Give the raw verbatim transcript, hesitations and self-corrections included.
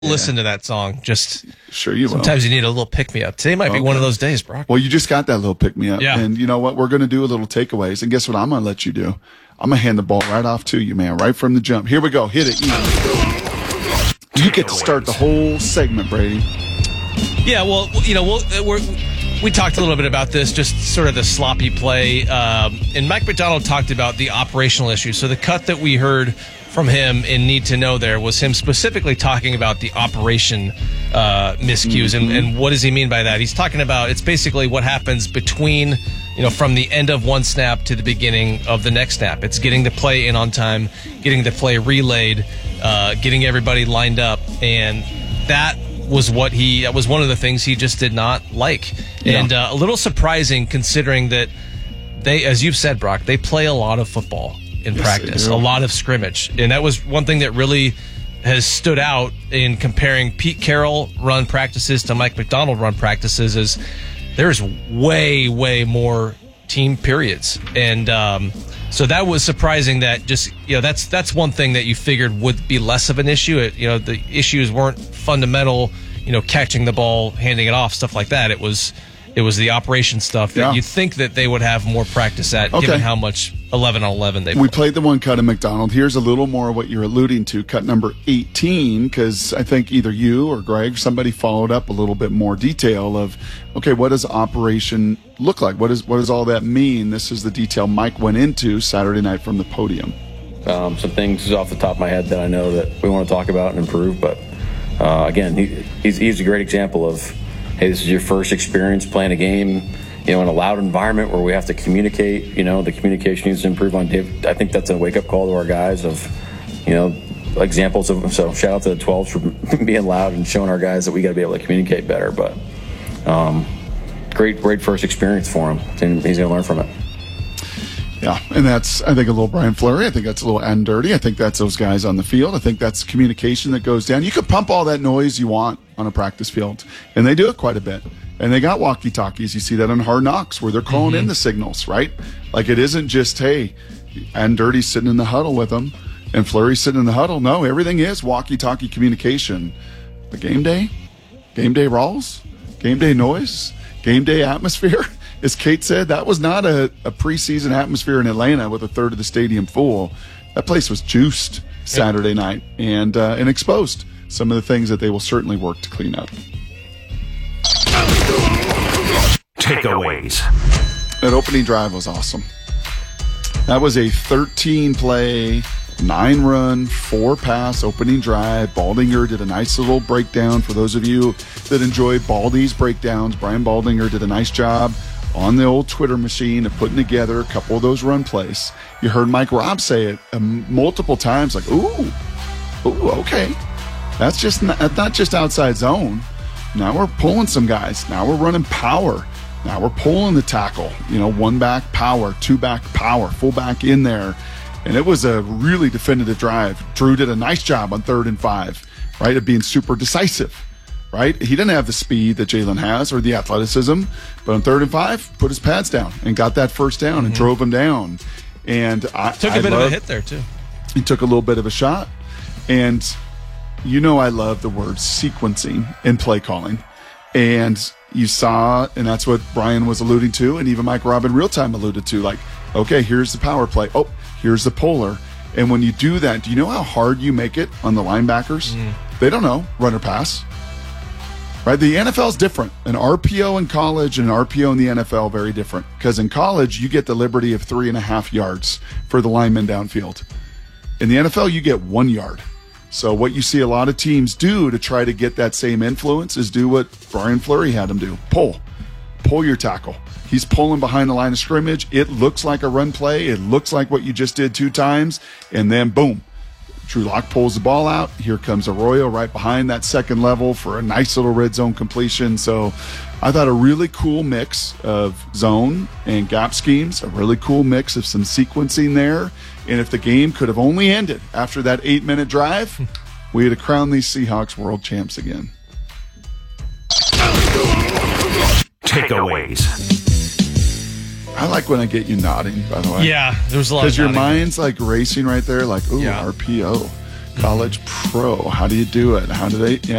Listen to that song. Just sure you sometimes will. you need a little pick me up. Today might Okay. be one of those days, Brock. Well, you just got that little pick me up. Yeah. And you know what? We're going to do a little takeaways. And guess what I'm going to let you do? I'm going to hand the ball right off to you, man, right from the jump. Here we go. Hit it. You get to start the whole segment, Brady. Yeah, well, you know, we'll, we're, we talked a little bit about this, just sort of the sloppy play. Um, and Mike Macdonald talked about the operational issues. So the cut that we heard from him in Need to Know there was him specifically talking about the operation uh, miscues. Mm-hmm. And, and what does he mean by that? He's talking about it's basically what happens between, you know, from the end of one snap to the beginning of the next snap. It's getting the play in on time, getting the play relayed, uh, getting everybody lined up. And that was what he, that was one of the things he just did not like. Yeah. And uh, a little surprising considering that they, as you've said, Brock, they play a lot of football in yes, practice, a lot of scrimmage. And that was one thing that really has stood out in comparing Pete Carroll run practices to Mike Macdonald run practices is there's way, way more team periods. And um, so that was surprising that just, you know, that's that's one thing that you figured would be less of an issue. It, you know, the issues weren't fundamental, you know, catching the ball, handing it off, stuff like that. It was It was the operation stuff that yeah. you'd think that they would have more practice at, okay. given how much eleven on eleven they We play. played the one cut of McDonald. Here's a little more of what you're alluding to, cut number eighteen, because I think either you or Greg, somebody followed up a little bit more detail of, okay, what does operation look like? What, is, what does all that mean? This is the detail Mike went into Saturday night from the podium. Um, some things off the top of my head that I know that we want to talk about and improve, but uh, again, he, he's, he's a great example of, hey, this is your first experience playing a game, you know, in a loud environment where we have to communicate. You know, the communication needs to improve on Dave. I think that's a wake-up call to our guys of, you know, examples of. So shout out to the twelves for being loud and showing our guys that we got to be able to communicate better. But um, great, great first experience for him, and he's going to learn from it. Yeah, and that's, I think, a little Brian Fleury. I think that's a little and dirty. I think that's those guys on the field. I think that's communication that goes down. You could pump all that noise you want on a practice field, and they do it quite a bit. And they got walkie-talkies. You see that on Hard Knocks where they're calling mm-hmm. in the signals, right? Like it isn't just, hey, and Dirty's sitting in the huddle with them, and Fleury's sitting in the huddle. No, everything is walkie-talkie communication. But game day, game day Rawls, game day noise, game day atmosphere. As Kate said, that was not a, a preseason atmosphere in Atlanta with a third of the stadium full. That place was juiced Saturday yep. night and uh, and exposed some of the things that they will certainly work to clean up. Takeaways. That opening drive was awesome. That was a thirteen-play, nine-run, four-pass opening drive. Baldinger did a nice little breakdown. For those of you that enjoy Baldy's breakdowns, Brian Baldinger did a nice job on the old Twitter machine of putting together a couple of those run plays. You heard Mike Robb say it um, multiple times, like, ooh, ooh, okay. That's just not, that's not just outside zone. Now we're pulling some guys. Now we're running power. Now we're pulling the tackle. You know, one back power, two back power, full back in there. And it was a really definitive drive. Drew did a nice job on third and five, right, of being super decisive. Right? He didn't have the speed that Jalen has or the athleticism, but on third and five, put his pads down and got that first down mm-hmm. and drove him down. And I took a I bit love, of a hit there too. He took a little bit of a shot. And you know I love the word sequencing in play calling. And you saw, and that's what Brian was alluding to, and even Mike Robb in real time alluded to, like, okay, here's the power play. Oh, here's the polar. And when you do that, do you know how hard you make it on the linebackers? Mm. They don't know, run or pass. Right, the N F L is different. An R P O in college and an R P O in the N F L very different. Because in college, you get the liberty of three and a half yards for the lineman downfield. In the N F L, you get one yard. So what you see a lot of teams do to try to get that same influence is do what Brian Fleury had them do. Pull. Pull your tackle. He's pulling behind the line of scrimmage. It looks like a run play. It looks like what you just did two times. And then, boom. Drew Lock pulls the ball out. Here comes Arroyo right behind that second level for a nice little red zone completion. So I thought a really cool mix of zone and gap schemes, a really cool mix of some sequencing there. And if the game could have only ended after that eight-minute drive, we had to crown these Seahawks world champs again. Takeaways. I like when I get you nodding, by the way. Yeah, there's a lot of Because your nodding. mind's like racing right there, like, ooh, Yeah. R P O. College Pro. How do you do it? How do they? Yeah,